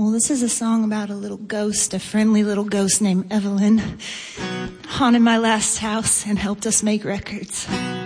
Well, this is a song about a little ghost, a friendly little ghost named Evelyn, haunted my last house and helped us make records.